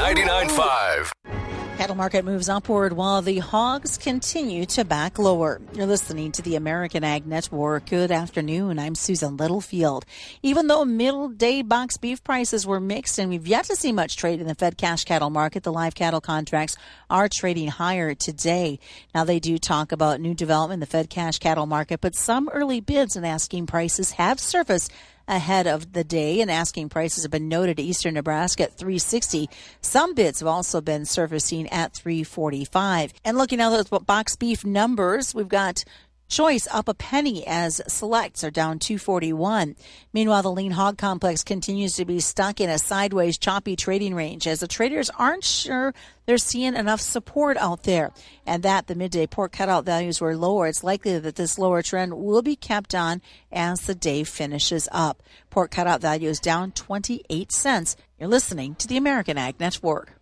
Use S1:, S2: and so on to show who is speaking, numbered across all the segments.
S1: 99.5.
S2: Cattle market moves upward while the hogs continue to back lower. You're listening to the American Ag Network. Good afternoon. I'm Susan Littlefield. Even though middle-day box beef prices were mixed and we've yet to see much trade in the fed cash cattle market, the live cattle contracts are trading higher today. Now, they do talk about new development in the fed cash cattle market, but some early bids and asking prices have surfaced ahead of the day, and asking prices have been noted eastern Nebraska at $3.60. Some bids have also been surfacing at $3.45. And looking at those box beef numbers, we've got choice up a penny as selects are down $2.41. Meanwhile, the lean hog complex continues to be stuck in a sideways choppy trading range as the traders aren't sure they're seeing enough support out there, and that the midday pork cutout values were lower. It's likely that this lower trend will be kept on as the day finishes up. Pork cutout value is down 28 cents. You're listening to the American Ag Network.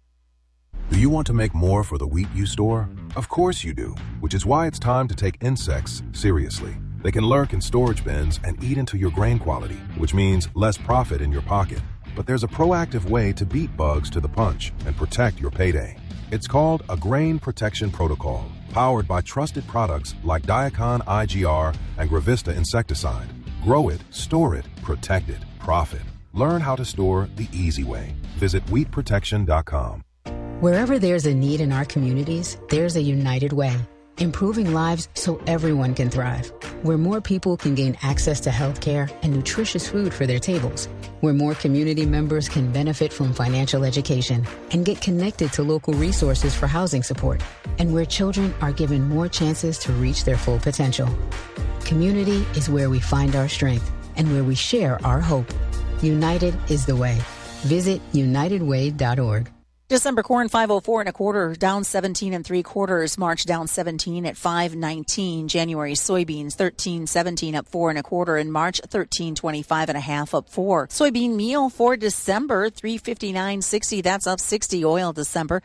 S3: Do you want to make more for the wheat you store? Of course you do, which is why it's time to take insects seriously. They can lurk in storage bins and eat into your grain quality, which means less profit in your pocket. But there's a proactive way to beat bugs to the punch and protect your payday. It's called a Grain Protection Protocol, powered by trusted products like Diacon IGR and Gravista insecticide. Grow it, store it, protect it, profit. Learn how to store the easy way. Visit wheatprotection.com.
S4: Wherever there's a need in our communities, there's a United Way. Improving lives so everyone can thrive. Where more people can gain access to health care and nutritious food for their tables. Where more community members can benefit from financial education and get connected to local resources for housing support. And where children are given more chances to reach their full potential. Community is where we find our strength and where we share our hope. United is the way. Visit unitedway.org.
S2: December corn 504 1/4, down 17 3/4. March down 17 at 5.19. January soybeans 13.17 up 4 1/4. In March 13.25 1/2 up 4. Soybean meal for December 359.60. That's up 60. Oil December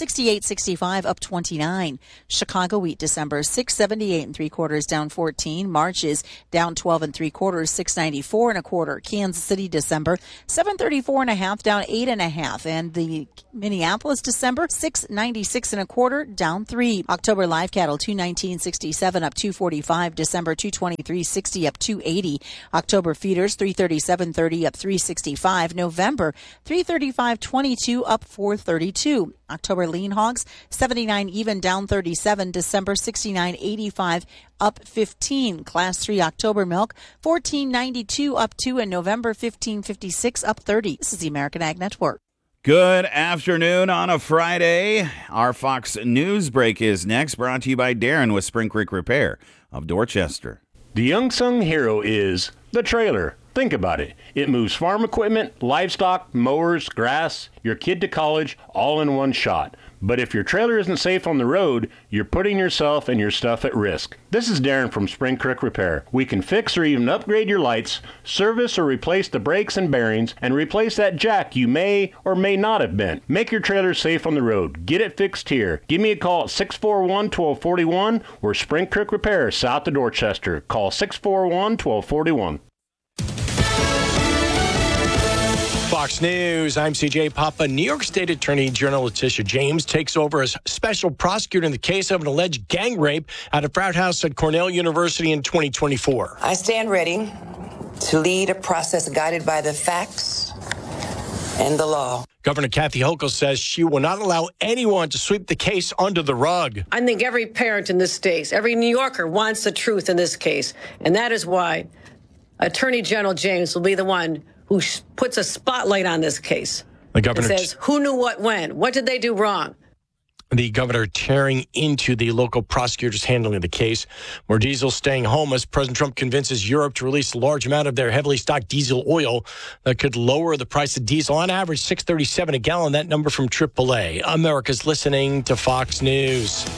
S2: 68.65 up 29. Chicago wheat December 678 3/4 down 14. March is down 12 3/4 694 1/4. Kansas City December 734 1/2 down 8 1/2. And the Minneapolis December 696 1/4 down 3. October live cattle 219.67 up 245. December 223.60 up 280. October feeders 337.30 up 365. November 335.22 up 432. October lean hogs 79 even down 37. December 69.85 up 15. Class 3 October milk 14.92 up 2, and November 15.56 up 30. This is the American Ag Network.
S5: Good afternoon on a Friday. Our Fox News break is next, brought to you by Darren with Spring Creek Repair of Dorchester.
S6: The unsung hero is the trailer. Think about it. It moves farm equipment, livestock, mowers, grass, your kid to college, all in one shot. But if your trailer isn't safe on the road, you're putting yourself and your stuff at risk. This is Darren from Spring Creek Repair. We can fix or even upgrade your lights, service or replace the brakes and bearings, and replace that jack you may or may not have bent. Make your trailer safe on the road. Get it fixed here. Give me a call at 641-1241. We're Spring Creek Repair, south of Dorchester. Call 641-1241.
S7: Fox News, I'm CJ Papa. New York State Attorney General Letitia James takes over as special prosecutor in the case of an alleged gang rape at a frat house at Cornell University in 2024.
S8: I stand ready to lead a process guided by the facts and the law.
S7: Governor Kathy Hochul says she will not allow anyone to sweep the case under the rug.
S9: I think every parent in this state, every New Yorker wants the truth in this case. And that is why Attorney General James will be the one who puts a spotlight on this case.
S7: The governor
S9: says, who knew what when? What did they do wrong?
S7: The governor tearing into the local prosecutors handling the case. More diesel staying home as President Trump convinces Europe to release a large amount of their heavily stocked diesel oil that could lower the price of diesel on average $6.37 a gallon. That number from AAA. America's listening to Fox News.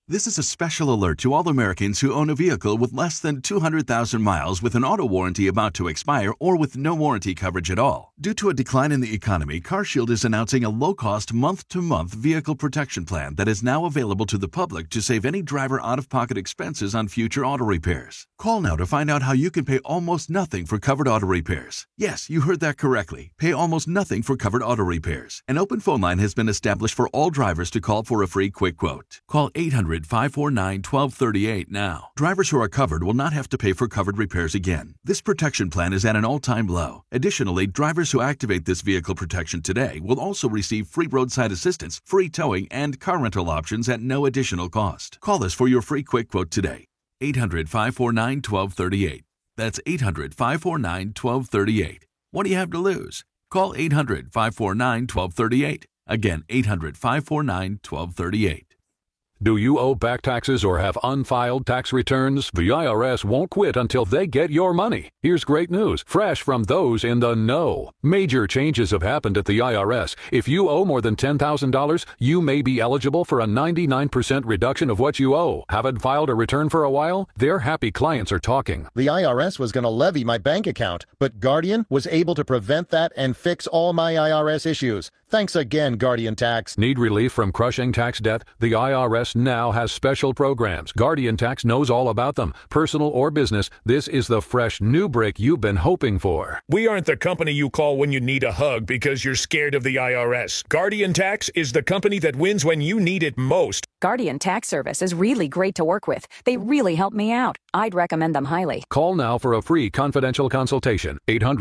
S1: This is a special alert to all Americans who own a vehicle with less than 200,000 miles with an auto warranty about to expire or with no warranty coverage at all. Due to a decline in the economy, CarShield is announcing a low-cost month-to-month vehicle protection plan that is now available to the public to save any driver out-of-pocket expenses on future auto repairs. Call now to find out how you can pay almost nothing for covered auto repairs. Yes, you heard that correctly. Pay almost nothing for covered auto repairs. An open phone line has been established for all drivers to call for a free quick quote. Call 800-549-1238 now. Drivers who are covered will not have to pay for covered repairs again. This protection plan is at an all-time low. Additionally, drivers who activate this vehicle protection today will also receive free roadside assistance, free towing, and car rental options at no additional cost. Call us for your free quick quote today. 800-549-1238. That's 800-549-1238. What do you have to lose? Call 800-549-1238. Again, 800-549-1238.
S10: Do you owe back taxes or have unfiled tax returns? The IRS won't quit until they get your money. Here's great news, fresh from those in the know. Major changes have happened at the IRS. If you owe more than $10,000, you may be eligible for a 99% reduction of what you owe. Haven't filed a return for a while? Their happy clients are talking.
S11: The IRS was going to levy my bank account, but Guardian was able to prevent that and fix all my IRS issues. Thanks again, Guardian Tax.
S10: Need relief from crushing tax debt? The IRS now has special programs. Guardian Tax knows all about them. Personal or business, this is the fresh new break you've been hoping for.
S12: We aren't the company you call when you need a hug because you're scared of the IRS. Guardian Tax is the company that wins when you need it most.
S13: Guardian Tax Service is really great to work with. They really help me out. I'd recommend them highly.
S10: Call now for a free confidential consultation.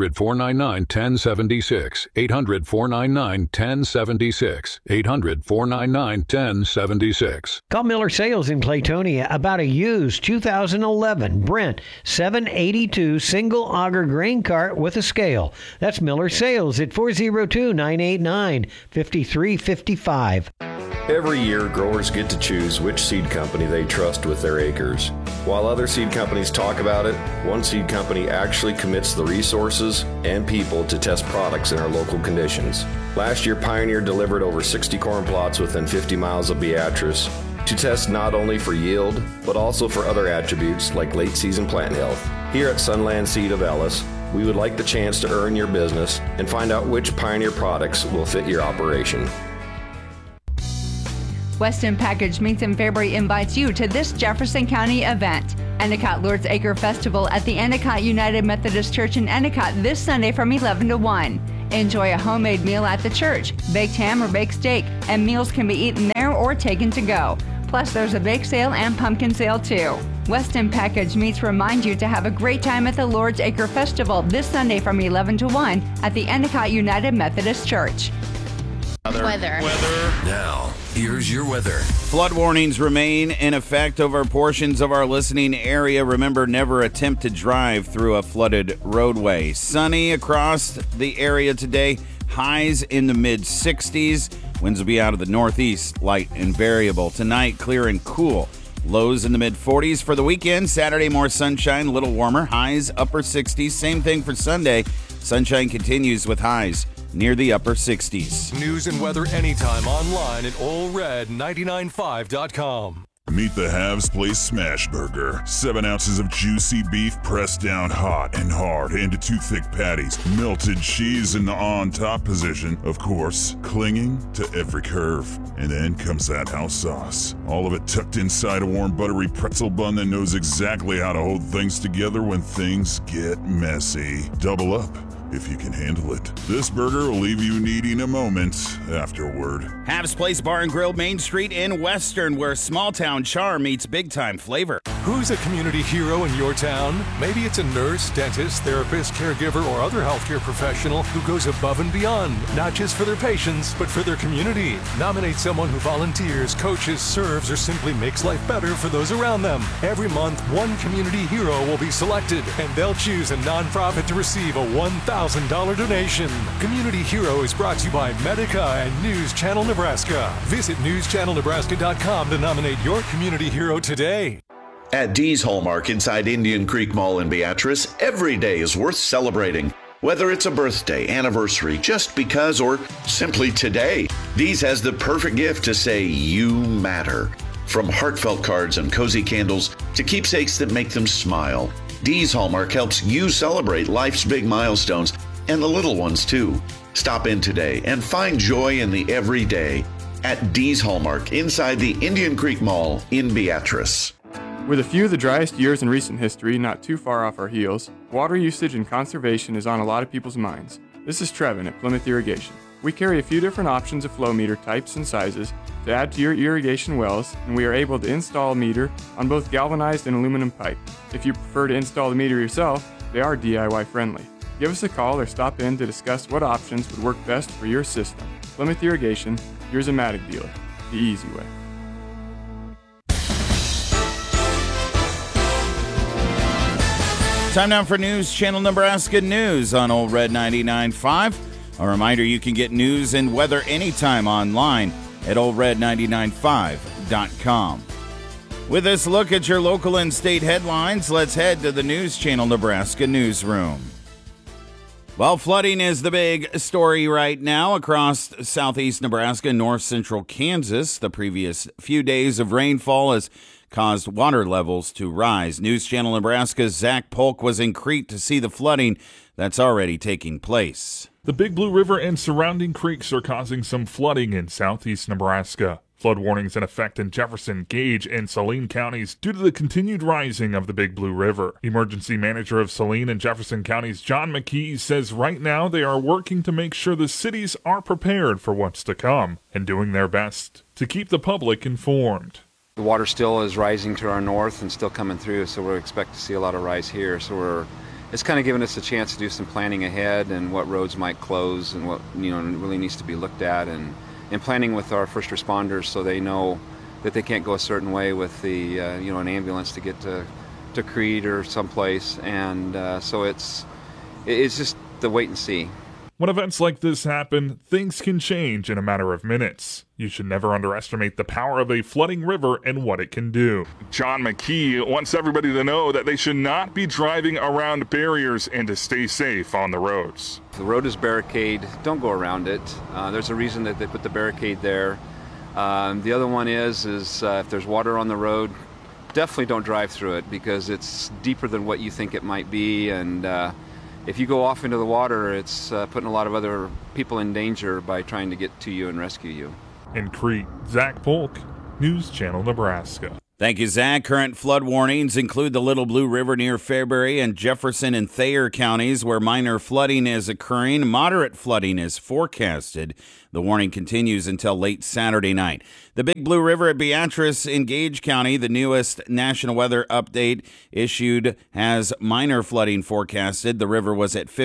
S10: 800-499-1076. 800-499-1076. 800-499-1076.
S14: Call Miller Sales in Claytonia about a used 2011 Brent 782 single auger grain cart with a scale. That's Miller Sales at 402-989-5355.
S15: Every year, growers get to choose which seed company they trust with their acres. While other seed companies talk about it, one seed company actually commits the resources and people to test products in our local conditions. Last year, Pioneer delivered over 60 corn plots within 50 miles of Beatrice to test not only for yield, but also for other attributes like late season plant health. Here at Sunland Seed of Ellis, we would like the chance to earn your business and find out which Pioneer products will fit your operation.
S16: Weston Package Meats in Fairbury invites you to this Jefferson County event. Endicott Lord's Acre Festival at the Endicott United Methodist Church in Endicott this Sunday from 11 to 1. Enjoy a homemade meal at the church, baked ham or baked steak, and meals can be eaten there or taken to go. Plus, there's a bake sale and pumpkin sale too. Weston Package Meats remind you to have a great time at the Lord's Acre Festival this Sunday from 11 to 1 at the Endicott United Methodist Church.
S17: Weather.
S5: Now, here's your weather. Flood warnings remain in effect over portions of our listening area. Remember, never attempt to drive through a flooded roadway. Sunny across the area today. Highs in the mid-60s. Winds will be out of the northeast, light and variable. Tonight, clear and cool. Lows in the mid-40s for the weekend. Saturday, more sunshine, a little warmer. Highs, upper 60s. Same thing for Sunday. Sunshine continues with highs near the upper 60s.
S18: News and weather anytime online at allred995.com.
S19: Meet the Halves Place Smash Burger. 7 ounces of juicy beef pressed down hot and hard into 2 thick patties. Melted cheese in the on-top position, of course, clinging to every curve. And then comes that house sauce. All of it tucked inside a warm, buttery pretzel bun that knows exactly how to hold things together when things get messy. Double up if you can handle it. This burger will leave you needing a moment afterward.
S5: Halves Place Bar and Grill, Main Street in Western, where small-town charm meets big-time flavor.
S18: Who's a community hero in your town? Maybe it's a nurse, dentist, therapist, caregiver, or other healthcare professional who goes above and beyond, not just for their patients, but for their community. Nominate someone who volunteers, coaches, serves, or simply makes life better for those around them. Every month, one community hero will be selected, and they'll choose a nonprofit to receive a $1,000 donation. Community Hero is brought to you by Medica and News Channel Nebraska. Visit newschannelnebraska.com to nominate your community hero today.
S20: At Dee's Hallmark inside Indian Creek Mall in Beatrice, every day is worth celebrating. Whether it's a birthday, anniversary, just because, or simply today, Dee's has the perfect gift to say you matter. From heartfelt cards and cozy candles to keepsakes that make them smile, Dee's Hallmark helps you celebrate life's big milestones and the little ones too. Stop in today and find joy in the everyday at Dee's Hallmark inside the Indian Creek Mall in Beatrice.
S21: With a few of the driest years in recent history not too far off our heels, water usage and conservation is on a lot of people's minds. This is Trevin at Plymouth Irrigation. We carry a few different options of flow meter types and sizes to add to your irrigation wells, and we are able to install a meter on both galvanized and aluminum pipe. If you prefer to install the meter yourself, they are DIY friendly. Give us a call or stop in to discuss what options would work best for your system. Plymouth Irrigation, your Zematic dealer, the easy way.
S5: Time now for News Channel Nebraska News on Old Red 99.5. A reminder, you can get news and weather anytime online at oldred995.com. With this look at your local and state headlines, let's head to the News Channel Nebraska newsroom. Well, flooding is the big story right now across southeast Nebraska and north central Kansas. The previous few days of rainfall has caused water levels to rise. News Channel Nebraska's Zach Polk was in Crete to see the flooding that's already taking place.
S22: The Big Blue River and surrounding creeks are causing some flooding in southeast Nebraska. Flood warnings in effect in Jefferson, Gage, and Saline counties due to the continued rising of the Big Blue River. Emergency Manager of Saline and Jefferson counties, John McKee, says right now they are working to make sure the cities are prepared for what's to come and doing their best to keep the public informed.
S23: The water still is rising to our north and still coming through, so we expect to see a lot of rise here. So it's kind of giving us a chance to do some planning ahead and what roads might close and what really needs to be looked at, and planning with our first responders so they know that they can't go a certain way with the an ambulance to get to Crete or someplace, and so it's just the wait and see.
S22: When events like this happen, things can change in a matter of minutes. You should never underestimate the power of a flooding river and what it can do.
S12: John McKee wants everybody to know that they should not be driving around barriers and to stay safe on the roads.
S23: If the road is barricade, don't go around it. There's a reason that they put the barricade there. The other one is if there's water on the road, definitely don't drive through it because it's deeper than what you think it might be, and if you go off into the water, it's putting a lot of other people in danger by trying to get to you and rescue you.
S22: In Crete, Zach Polk, News Channel Nebraska.
S5: Thank you, Zach. Current flood warnings include the Little Blue River near Fairbury and Jefferson and Thayer counties, where minor flooding is occurring. Moderate flooding is forecasted. The warning continues until late Saturday night. The Big Blue River at Beatrice in Gage County, the newest national weather update issued, has minor flooding forecasted. The river was at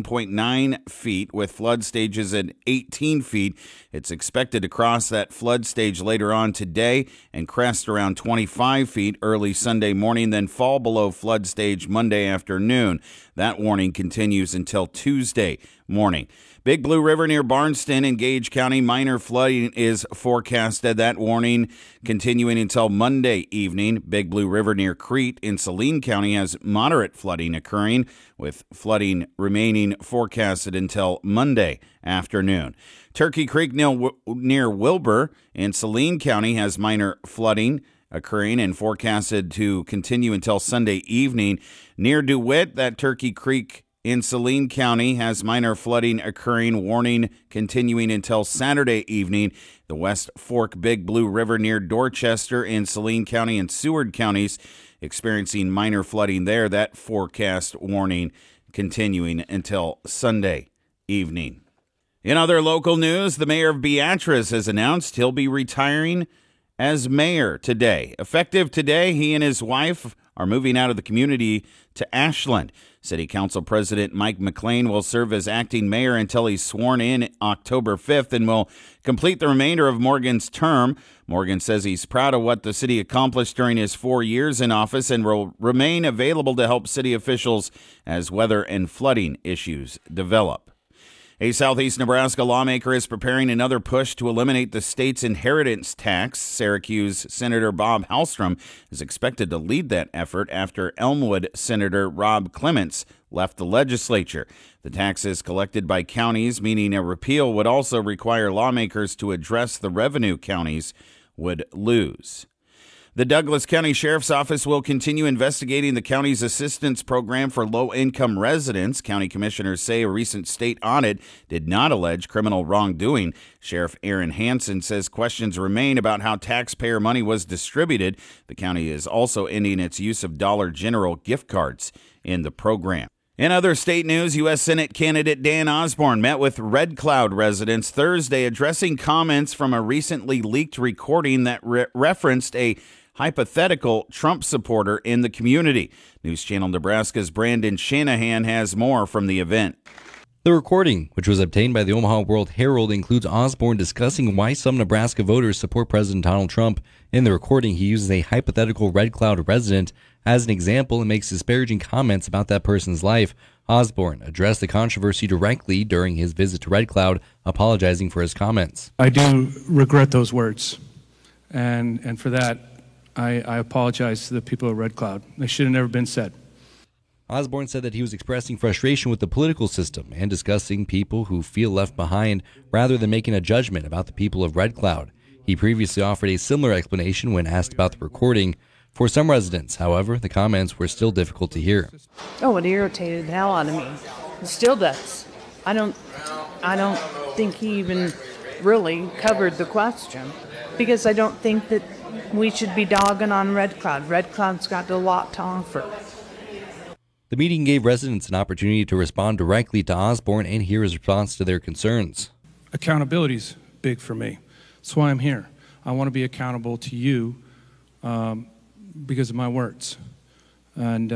S5: 15.9 feet with flood stages at 18 feet. It's expected to cross that flood stage later on today and crest around 25 feet early Sunday morning, then fall below flood stage Monday afternoon. That warning continues until Tuesday morning. Big Blue River near Barnston in Gage County, minor flooding is forecasted. That warning continuing until Monday evening. Big Blue River near Crete in Saline County has moderate flooding occurring, with flooding remaining forecasted until Monday afternoon. Turkey Creek near Wilbur in Saline County has minor flooding occurring and forecasted to continue until Sunday evening. Near DeWitt, that Turkey Creek in Saline County has minor flooding occurring, warning continuing until Saturday evening. The West Fork Big Blue River near Dorchester in Saline County and Seward counties experiencing minor flooding there. That forecast warning continuing until Sunday evening. In other local news, the mayor of Beatrice has announced he'll be retiring as mayor today. Effective today, he and his wife are moving out of the community to Ashland. City Council President Mike McLean will serve as acting mayor until he's sworn in October 5th and will complete the remainder of Morgan's term. Morgan says he's proud of what the city accomplished during his 4 years in office and will remain available to help city officials as weather and flooding issues develop. A southeast Nebraska lawmaker is preparing another push to eliminate the state's inheritance tax. Syracuse Senator Bob Hallstrom is expected to lead that effort after Elmwood Senator Rob Clements left the legislature. The tax is collected by counties, meaning a repeal would also require lawmakers to address the revenue counties would lose. The Douglas County Sheriff's Office will continue investigating the county's assistance program for low-income residents. County commissioners say a recent state audit did not allege criminal wrongdoing. Sheriff Aaron Hansen says questions remain about how taxpayer money was distributed. The county is also ending its use of Dollar General gift cards in the program. In other state news, U.S. Senate candidate Dan Osborne met with Red Cloud residents Thursday, addressing comments from a recently leaked recording that referenced a hypothetical Trump supporter in the community. News Channel Nebraska's Brandon Shanahan has more from the event.
S2: The recording, which was obtained by the Omaha World Herald, includes Osborne discussing why some Nebraska voters support President Donald Trump. In the recording, he uses a hypothetical Red Cloud resident as an example and makes disparaging comments about that person's life. Osborne addressed the controversy directly during his visit to Red Cloud, apologizing for his comments.
S3: I do regret those words, and for that, I apologize to the people of Red Cloud. They should have never been said.
S2: Osborne said that he was expressing frustration with the political system and discussing people who feel left behind rather than making a judgment about the people of Red Cloud. He previously offered a similar explanation when asked about the recording. For some residents, however, the comments were still difficult to hear.
S4: Oh, it irritated the hell out of me. It still does. I don't think he even really covered the question, because I don't think that we should be dogging on Red Cloud. Red Cloud's got a lot to offer.
S2: The meeting gave residents an opportunity to respond directly to Osborne and hear his response to their concerns.
S3: Accountability's big for me. That's why I'm here. I want to be accountable to you because of my words. And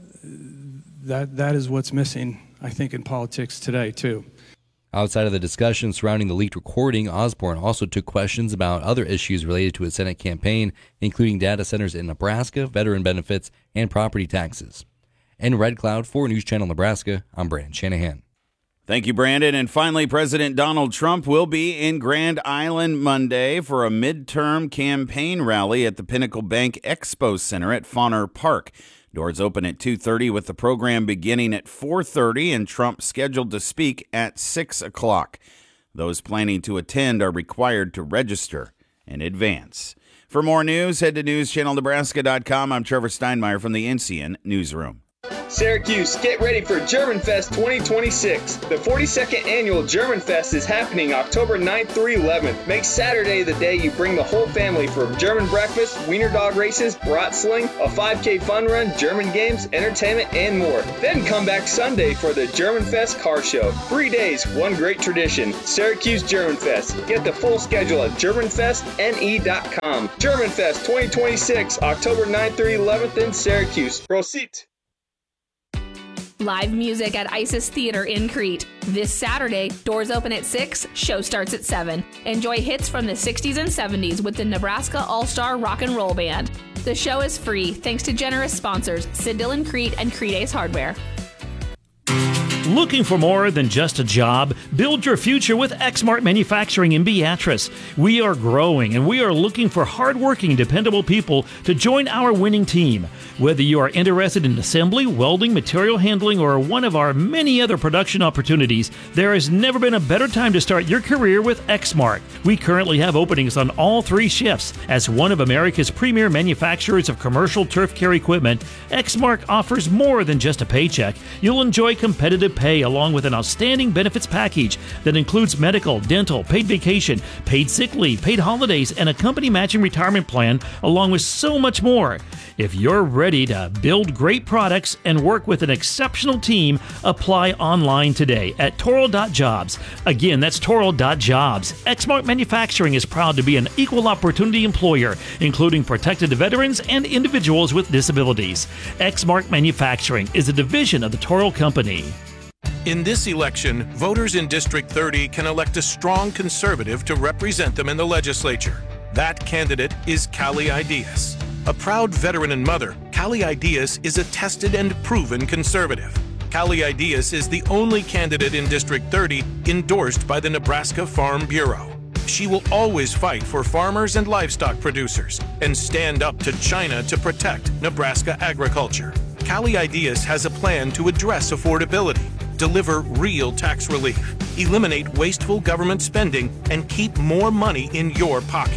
S3: that is what's missing, I think, in politics today, too.
S2: Outside of the discussion surrounding the leaked recording, Osborne also took questions about other issues related to his Senate campaign, including data centers in Nebraska, veteran benefits, and property taxes. In Red Cloud for News Channel Nebraska, I'm Brandon Shanahan.
S5: Thank you, Brandon. And finally, President Donald Trump will be in Grand Island Monday for a midterm campaign rally at the Pinnacle Bank Expo Center at Fauner Park. Doors open at 2:30 with the program beginning at 4:30 and Trump scheduled to speak at 6 o'clock. Those planning to attend are required to register in advance. For more news, head to newschannelnebraska.com. I'm Trevor Steinmeier from the NCN Newsroom.
S24: Syracuse, get ready for Germanfest 2026. The 42nd annual Germanfest is happening October 9th through 11th. Make Saturday the day you bring the whole family for German breakfast, wiener dog races, brat sling, a 5K fun run, German games, entertainment, and more. Then come back Sunday for the Germanfest car show. 3 days, one great tradition. Syracuse Germanfest. Get the full schedule at GermanFestNE.com. Germanfest 2026, October 9th through 11th in Syracuse. Proceed.
S25: Live music at Isis Theater in Crete. This Saturday, doors open at 6, show starts at 7. Enjoy hits from the 60s and 70s with the Nebraska All-Star Rock and Roll Band. The show is free thanks to generous sponsors Sid Dillon Crete and Crete Ace Hardware.
S26: Looking for more than just a job? Build your future with Exmart Manufacturing in Beatrice. We are growing and we are looking for hardworking, dependable people to join our winning team. Whether you are interested in assembly, welding, material handling, or one of our many other production opportunities, there has never been a better time to start your career with Exmart. We currently have openings on all 3 shifts. As one of America's premier manufacturers of commercial turf care equipment, Exmart offers more than just a paycheck. You'll enjoy competitive pay along with an outstanding benefits package that includes medical, dental, paid vacation, paid sick leave, paid holidays, and a company matching retirement plan, along with so much more. If you're ready to build great products and work with an exceptional team, apply online today at Toro.jobs. Again, that's Toro.jobs. Exmart Manufacturing is proud to be an equal opportunity employer, including protected veterans and individuals with disabilities. Exmart Manufacturing is a division of the Toro Company.
S27: In this election, voters in District 30 can elect a strong conservative to represent them in the legislature. That candidate is Callie Ideas. A proud veteran and mother, Callie Ideas is a tested and proven conservative. Callie Ideas is the only candidate in District 30 endorsed by the Nebraska Farm Bureau. She will always fight for farmers and livestock producers and stand up to China to protect Nebraska agriculture. Callie Ideas has a plan to address affordability, deliver real tax relief, eliminate wasteful government spending, and keep more money in your pocket.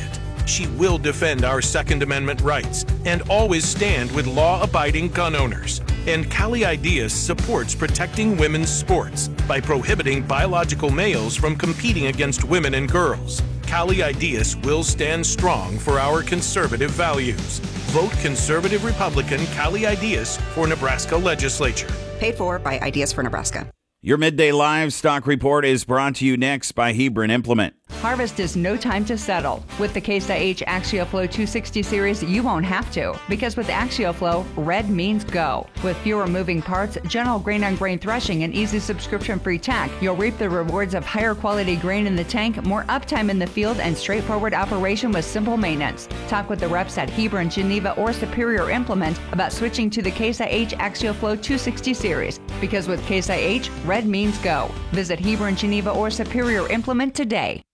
S27: She will defend our Second Amendment rights and always stand with law-abiding gun owners. And Cali Ideas supports protecting women's sports by prohibiting biological males from competing against women and girls. Cali Ideas will stand strong for our conservative values. Vote Conservative Republican Cali Ideas for Nebraska Legislature.
S1: Paid for by Ideas for Nebraska.
S5: Your Midday Livestock Report is brought to you next by Hebron Implement.
S16: Harvest is no time to settle. With the Case IH AxioFlow 260 series, you won't have to. Because with AxioFlow, red means go. With fewer moving parts, gentle grain-on-grain threshing, and easy subscription-free tack, you'll reap the rewards of higher quality grain in the tank, more uptime in the field, and straightforward operation with simple maintenance. Talk with the reps at Hebron, Geneva, or Superior Implement about switching to the Case IH AxioFlow 260 series. Because with Case IH, red means go. Visit Hebron, Geneva, or Superior Implement today.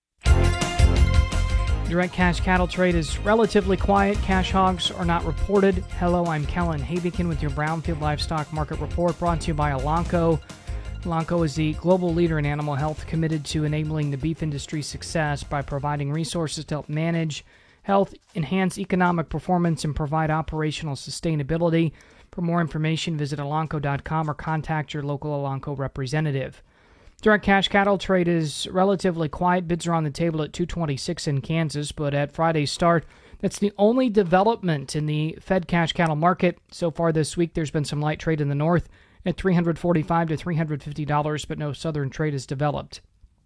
S6: Direct cash cattle trade is relatively quiet. Cash hogs are not reported. Hello, I'm Kellen Havikin with your Brownfield Livestock Market Report, brought to you by Elanco. Elanco is the global leader in animal health, committed to enabling the beef industry's success by providing resources to help manage health, enhance economic performance, and provide operational sustainability. For more information, visit Elanco.com or contact your local Elanco representative. Direct cash cattle trade is relatively quiet. Bids are on the table at $226 in Kansas, but at Friday's start, that's the only development in the fed cash cattle market. So far this week, there's been some light trade in the north at $345 to $350, but no southern trade is developed.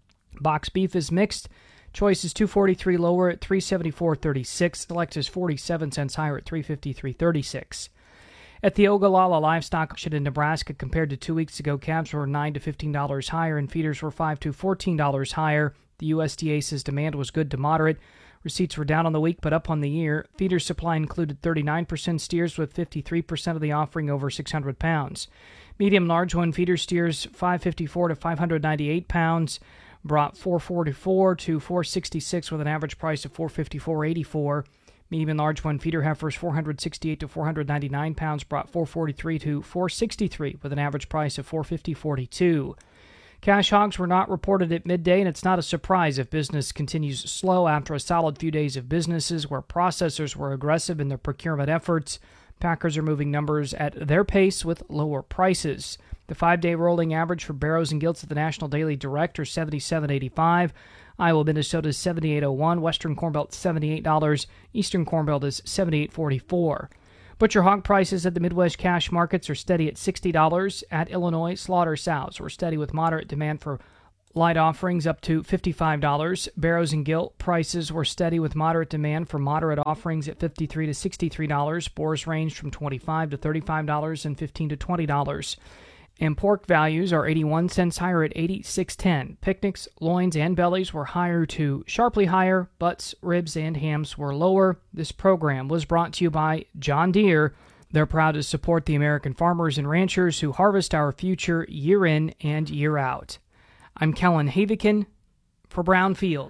S6: Box beef is mixed. Choice is $243 lower at $374.36. Select is 47 cents higher at $353.36. At the Ogallala Livestock Auction in Nebraska, compared to 2 weeks ago, calves were $9 to $15 higher and feeders were $5 to $14 higher. The USDA says demand was good to moderate. Receipts were down on the week but up on the year. Feeder supply included 39% steers, with 53% of the offering over 600 pounds. Medium large one feeder steers 554 to 598 pounds brought 444 to 466 with an average price of 454.84. Medium and large one feeder heifers 468 to 499 pounds brought 443 to 463 with an average price of 450.42. Cash hogs were not reported at midday, and it's not a surprise if business continues slow after a solid few days of businesses where processors were aggressive in their procurement efforts. Packers are moving numbers at their pace with lower prices. The 5-day rolling average for barrows and gilts at the National Daily Direct are $77.85. Iowa, Minnesota is $78.01. Western Corn Belt $78. Eastern Corn Belt is $78.44. Butcher hog prices at the Midwest cash markets are steady at $60. At Illinois, slaughter sows were steady with moderate demand for light offerings up to $55. Barrows and gilt prices were steady with moderate demand for moderate offerings at $53 to $63. Boars ranged from $25 to $35 and $15 to $20. And pork values are 81 cents higher at $86.10. Picnics, loins, and bellies were higher to sharply higher. Butts, ribs, and hams were lower. This program was brought to you by John Deere. They're proud to support the American farmers and ranchers who harvest our future year in and year out. I'm Kellen Havikin for Brownfield.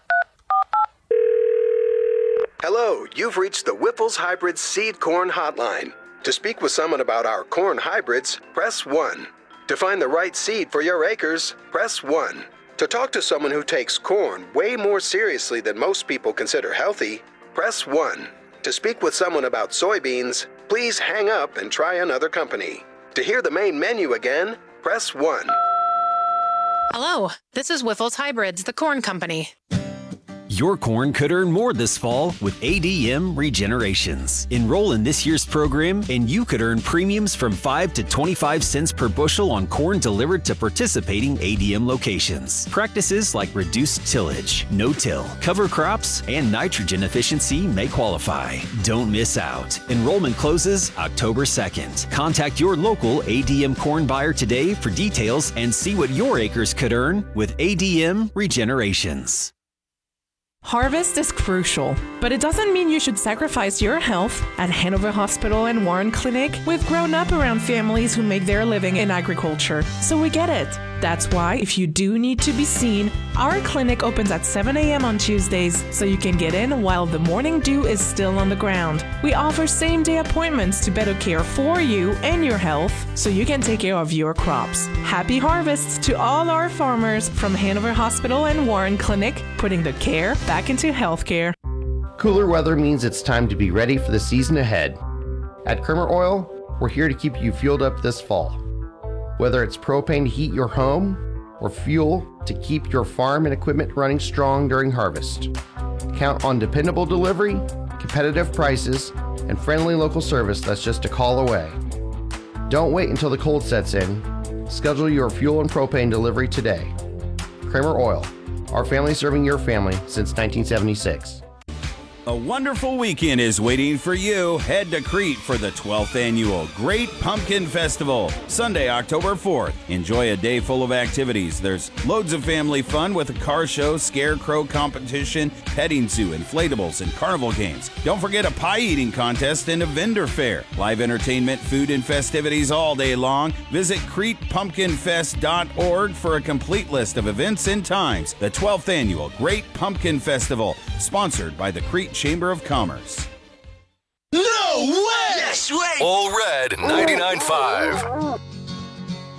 S7: Hello, you've reached the Whipples Hybrid Seed Corn Hotline. To speak with someone about our corn hybrids, press 1. To find the right seed for your acres, press 1. To talk to someone who takes corn way more seriously than most people consider healthy, press 1. To speak with someone about soybeans, please hang up and try another company. To hear the main menu again, press 1.
S8: Hello, this is Whiffles Hybrids, the corn company.
S9: Your corn could earn more this fall with ADM Regenerations. Enroll in this year's program and you could earn premiums from 5 to 25 cents per bushel on corn delivered to participating ADM locations. Practices like reduced tillage, no-till, cover crops, and nitrogen efficiency may qualify. Don't miss out. Enrollment closes October 2nd. Contact your local ADM corn buyer today for details and see what your acres could earn with ADM Regenerations.
S11: Harvest is crucial, but it doesn't mean you should sacrifice your health. At Hanover Hospital and Warren Clinic, we've grown up around families who make their living in agriculture, so we get it. That's why, if you do need to be seen, our clinic opens at 7 a.m. on Tuesdays, so you can get in while the morning dew is still on the ground. We offer same-day appointments to better care for you and your health, so you can take care of your crops. Happy harvests to all our farmers from Hanover Hospital and Warren Clinic, putting the care back into healthcare.
S10: Cooler weather means it's time to be ready for the season ahead. At Kramer Oil, we're here to keep you fueled up this fall. Whether it's propane to heat your home or fuel to keep your farm and equipment running strong during harvest. Count on dependable delivery, competitive prices, and friendly local service that's just a call away. Don't wait until the cold sets in. Schedule your fuel and propane delivery today. Kramer Oil, our family serving your family since 1976.
S5: A wonderful weekend is waiting for you. Head to Crete for the 12th annual Great Pumpkin Festival, Sunday, October 4th. Enjoy a day full of activities. There's loads of family fun with a car show, scarecrow competition, petting zoo, inflatables, and carnival games. Don't forget a pie eating contest and a vendor fair. Live entertainment, food, and festivities all day long. Visit CretePumpkinFest.org for a complete list of events and times. The 12th annual Great Pumpkin Festival, sponsored by the Crete Chamber of Commerce.
S13: No way! Yes way! All Red 99.5.